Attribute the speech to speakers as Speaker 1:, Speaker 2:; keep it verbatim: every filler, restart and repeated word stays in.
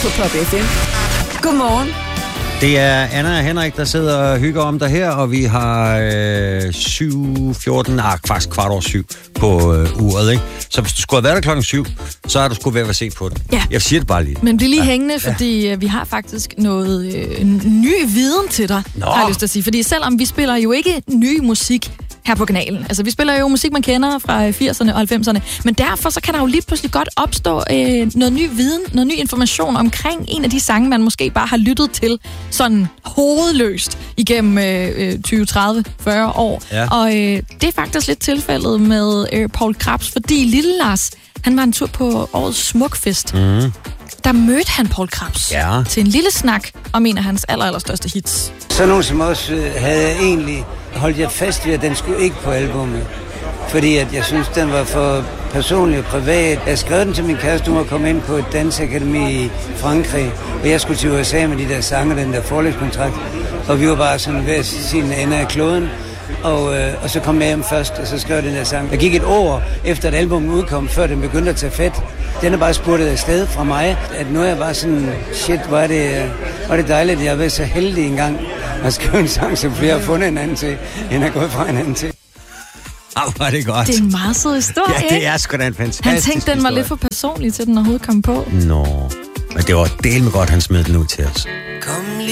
Speaker 1: på Pop F M. Godmorgen.
Speaker 2: Det er Anna og Henrik, der sidder og hygger om dig her, og vi har øh, syv fjorten, ah, faktisk kvart over syv på øh, uret, ikke? Så hvis du skulle have været der klokken syv, så har du skulle være at se på det.
Speaker 3: Ja.
Speaker 2: Jeg siger det bare lige.
Speaker 3: Men bliv lige
Speaker 2: ja.
Speaker 3: hængende, fordi ja. vi har faktisk noget øh, ny viden til dig,
Speaker 2: Nå.
Speaker 3: har jeg lyst til at sige. Fordi selvom vi spiller jo ikke ny musik her på kanalen. Altså, vi spiller jo musik, man kender fra firserne og halvfemserne. Men derfor så kan der jo lige pludselig godt opstå øh, noget ny viden, noget ny information omkring en af de sange, man måske bare har lyttet til sådan hovedløst igennem øh, tyve, tredive, fyrre år.
Speaker 2: Ja.
Speaker 3: Og øh, det er faktisk lidt tilfældet med øh, Poul Krebs, fordi Lille Lars, han var en tur på årets Smukfest.
Speaker 2: Mm.
Speaker 3: Der mødte han Poul Krebs
Speaker 2: Ja.
Speaker 3: til en lille snak om en af hans aller, aller største hits.
Speaker 4: Så nogen som også øh, havde egentlig holdt jeg fast ved, at den skulle ikke på albumet. Fordi at jeg synes, den var for personlig og privat. Jeg skrev den til min kæreste, hun var kommet ind på et dansakademi i Frankrig, og jeg skulle til U S A med de der sange, den der forlægskontrakt. Og vi var bare sådan ved sin ende af kloden. Og, øh, og så kom jeg hjem først, og så skrev den der sang. Der gik et år efter, at albumet udkom, før den begyndte at tage fedt. Den er bare spurtet afsted fra mig, at nu er jeg bare sådan, shit, hvor er det, hvor er det dejligt, at jeg har været så heldig engang at skrive en sang, som flere har fundet en anden til, end er gået fra en anden til.
Speaker 2: Ah, hvor er det godt.
Speaker 3: Det er en meget sød historie,
Speaker 2: Ja, det er sgu da en fantastisk
Speaker 3: Han tænkte, den var
Speaker 2: historie.
Speaker 3: lidt for personlig til, den overhovedet kom på.
Speaker 2: Nå, men det var delt med godt, han smed den ud til os.
Speaker 4: Kom